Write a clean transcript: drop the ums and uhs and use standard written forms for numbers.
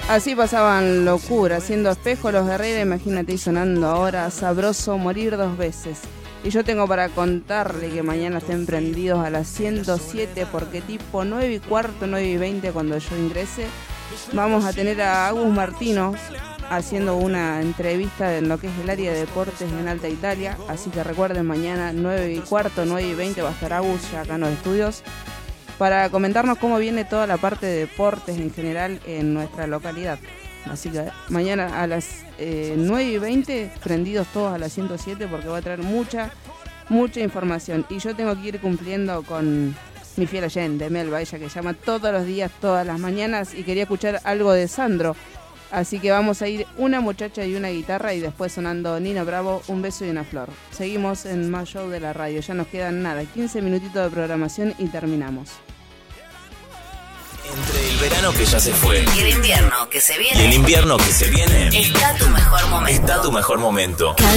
Así pasaban locura, haciendo espejo los guerreros, imagínate, y sonando ahora sabroso morir dos veces. Y yo tengo para contarle que mañana estén prendidos a las 107 porque tipo 9:15, 9:20 cuando yo ingrese, vamos a tener a Agus Martino haciendo una entrevista en lo que es el área de deportes en Alta Italia. Así que recuerden, mañana 9:15, 9:20 va a estar Agus ya acá en los estudios para comentarnos cómo viene toda la parte de deportes en general en nuestra localidad. Así que mañana a las 9:20, prendidos todos a las 107 porque va a traer mucha información. Y yo tengo que ir cumpliendo con mi fiel oyente, Melba, ella que llama todos los días, todas las mañanas, y quería escuchar algo de Sandro. Así que vamos a ir una muchacha y una guitarra y después sonando Nino Bravo, un beso y una flor. Seguimos en Más Show de la radio, ya nos quedan 15 minutitos de programación y terminamos. Entre el verano que ya se fue y el invierno que se viene, está tu mejor momento.